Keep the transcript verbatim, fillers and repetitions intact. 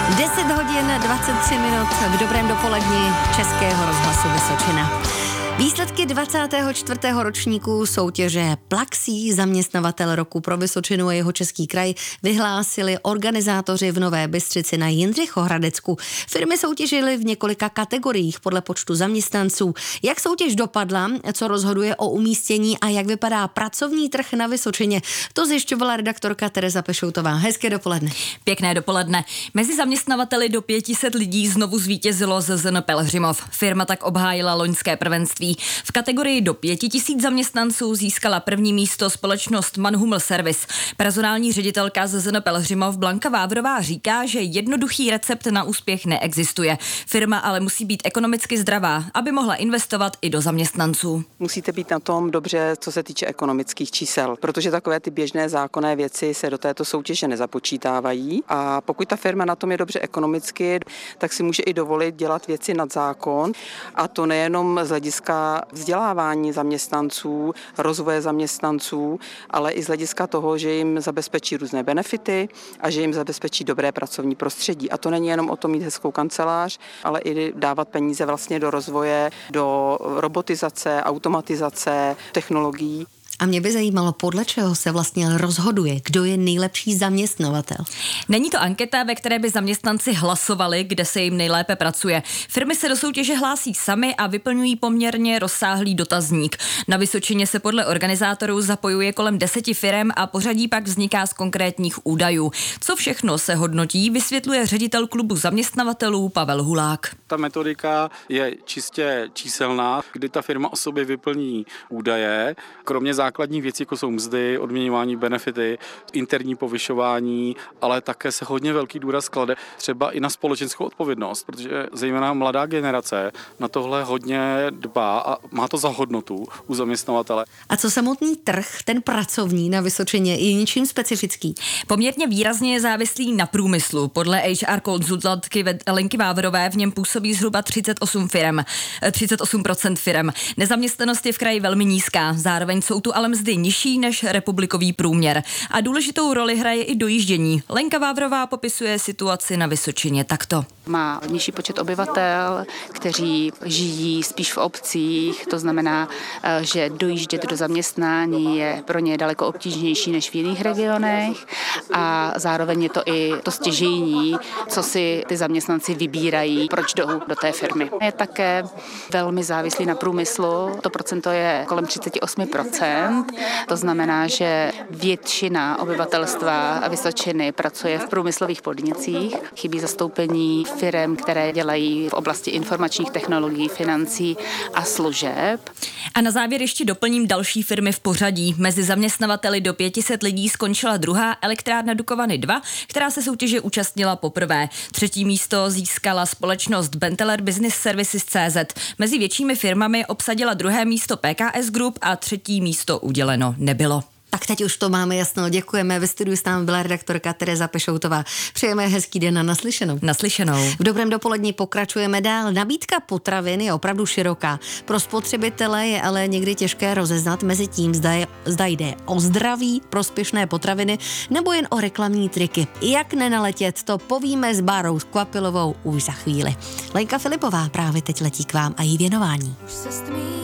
deset hodin dvacet tři minut v dobrém dopoledni Českého rozhlasu Vysočina. Výsledky dvacátého čtvrtého ročníku soutěže Plaxí zaměstnavatel roku pro Vysočinu a Jihočeský kraj vyhlásili organizátoři v Nové Bystřici na Jindřichohradecku. Firmy soutěžily v několika kategoriích podle počtu zaměstnanců. Jak soutěž dopadla, co rozhoduje o umístění a jak vypadá pracovní trh na Vysočině, to zjišťovala redaktorka Tereza Pešoutová. Hezké dopoledne. Pěkné dopoledne. Mezi zaměstnavateli do pět set lidí znovu zvítězilo Z Z N Pelhřimov. Firma tak obhájila loňské prvenství. V kategorii do pět tisíc zaměstnanců získala první místo společnost Manhuml Service. Personální ředitelka Z Z N Pelhřimov Blanka Vávrová říká, že jednoduchý recept na úspěch neexistuje. Firma ale musí být ekonomicky zdravá, aby mohla investovat i do zaměstnanců. Musíte být na tom dobře, co se týče ekonomických čísel, protože takové ty běžné zákonné věci se do této soutěže nezapočítávají a pokud ta firma na tom je dobře ekonomicky, tak si může i dovolit dělat věci nad zákon, a to nejenom z hlediska vzdělávání zaměstnanců, rozvoje zaměstnanců, ale i z hlediska toho, že jim zabezpečí různé benefity a že jim zabezpečí dobré pracovní prostředí. A to není jenom o tom mít hezkou kancelář, ale i dávat peníze vlastně do rozvoje, do robotizace, automatizace, technologií. A mě by zajímalo, podle čeho se vlastně rozhoduje, kdo je nejlepší zaměstnavatel. Není to anketa, ve které by zaměstnanci hlasovali, kde se jim nejlépe pracuje. Firmy se do soutěže hlásí sami a vyplňují poměrně rozsáhlý dotazník. Na Vysočině se podle organizátorů zapojuje kolem deseti firem a pořadí pak vzniká z konkrétních údajů. Co všechno se hodnotí, vysvětluje ředitel klubu zaměstnavatelů Pavel Hulák. Ta metodika je čistě číselná, kdy ta firma o sobě vyplní údaje, kromě základních věcí, jako jsou mzdy, odměňování, benefity, interní povyšování, ale také se hodně velký důraz klade třeba i na společenskou odpovědnost, protože zejména mladá generace na tohle hodně dbá a má to za hodnotu u zaměstnavatele. A co samotný trh, ten pracovní na Vysočině, je něčím specifický? Poměrně výrazně je závislý na průmyslu. Podle H R konzultantky Lenky Vávrové v něm působí zhruba třicet osm firem, třicet osm procent firem. Nezaměstnanost je v kraji velmi nízká, zároveň jsou tu ale mzdy nižší než republikový průměr. A důležitou roli hraje i dojíždění. Lenka Vávrová popisuje situaci na Vysočině takto. Má nižší počet obyvatel, kteří žijí spíš v obcích, to znamená, že dojíždět do zaměstnání je pro ně daleko obtížnější než v jiných regionech a zároveň je to i to stěžejní, co si ty zaměstnanci vybírají, proč jdou do té firmy. Je také velmi závislý na průmyslu, to procento je kolem třicet osm procent. To znamená, že většina obyvatelstva Vysočiny pracuje v průmyslových podnicích. Chybí zastoupení firem, které dělají v oblasti informačních technologií, financí a služeb. A na závěr ještě doplním další firmy v pořadí. Mezi zaměstnavateli do pět set lidí skončila druhá elektrárna Dukovany dva, která se soutěže účastnila poprvé. Třetí místo získala společnost Benteler Business Services C Z. Mezi většími firmami obsadila druhé místo P K S Group a třetí místo uděleno nebylo. Tak teď už to máme jasno, děkujeme. Ve studiu s námi byla redaktorka Tereza Pešoutová. Přejeme hezký den a naslyšenou. Naslyšenou. V dobrém dopoledni pokračujeme dál. Nabídka potravin je opravdu široká. Pro spotřebitele je ale někdy těžké rozeznat mezi tím, zda, je, zda jde o zdraví, prospěšné potraviny nebo jen o reklamní triky. Jak nenaletět, to povíme s Bárou Skvapilovou už za chvíli. Lenka Filipová právě teď letí k vám a jí věnování.